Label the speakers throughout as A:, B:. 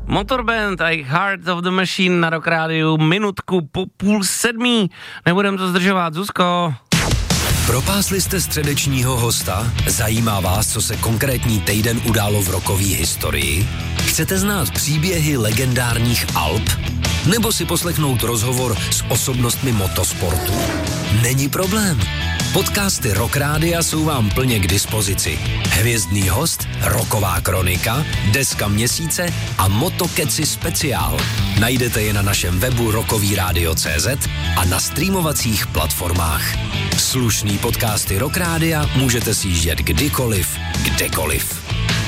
A: Motorband a Heart of the Machine na Rock Rádiu, minutku po 6:30. Nebudem to zdržovat, Zuzko.
B: Propásli jste středečního hosta? Zajímá vás, co se konkrétní týden událo v rockové historii? Chcete znát příběhy legendárních alb? Nebo si poslechnout rozhovor s osobnostmi motosportu? Není problém. Podcasty Rock Rádia jsou vám plně k dispozici. Hvězdný host, rocková kronika, deska měsíce a Motokeci speciál. Najdete je na našem webu rockovyradio.cz a na streamovacích platformách. Slušný podcasty Rock Rádia můžete sjíždět kdykoliv, kdekoliv.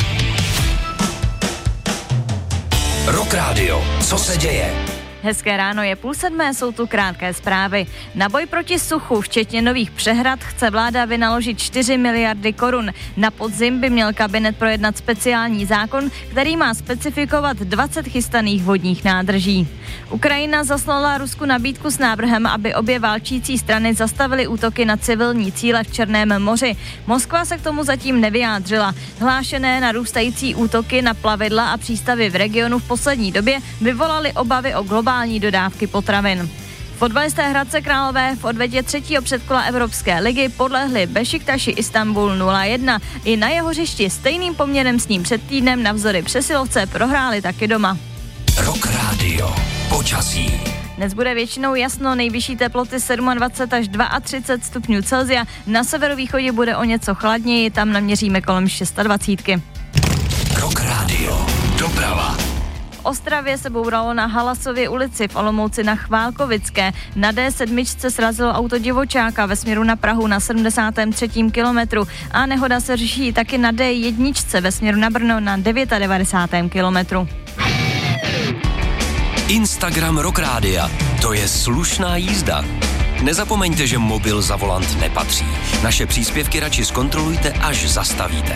B: Rock Radio, co se děje?
C: Hezké ráno, je 6:30, jsou tu krátké zprávy. Na boj proti suchu, včetně nových přehrad, chce vláda vynaložit 4 miliardy korun. Na podzim by měl kabinet projednat speciální zákon, který má specifikovat 20 chystaných vodních nádrží. Ukrajina zaslala Rusku nabídku s návrhem, aby obě válčící strany zastavily útoky na civilní cíle v Černém moři. Moskva se k tomu zatím nevyjádřila. Hlášené narůstající útoky na plavidla a přístavy v regionu v poslední době vyvolaly obavy o globální dodávky potravin. Fotbalisté Hradce Králové v odvetě 3. předkola Evropské ligy podlehli Bešiktaši Istanbul 0-1. I na jeho hřišti stejným poměrem s ním před týdnem navzdory přesilovce prohráli taky doma.
B: Rock Radio. Počasí.
C: Dnes bude většinou jasno, nejvyšší teploty 27 až 32 stupňů Celsia. Na severovýchodě bude o něco chladněji, tam naměříme kolem 26.
B: Rock Radio. Doprava.
C: V Ostravě se bouralo na Halasově ulici, v Olomouci na Chválkovické. Na D7 srazilo auto divočáka ve směru na Prahu na 73. kilometru a nehoda se řeší taky na D1 ve směru na Brno na 99. kilometru.
B: Instagram Rock Rádia. To je slušná jízda. Nezapomeňte, že mobil za volant nepatří. Naše příspěvky radši zkontrolujte, až zastavíte.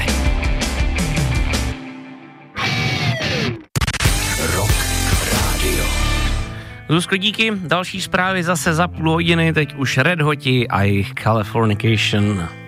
B: Rock Radio.
A: Zuzko, díky. Další zprávy zase za půl hodiny, teď už Red Hoti a jejich Californication.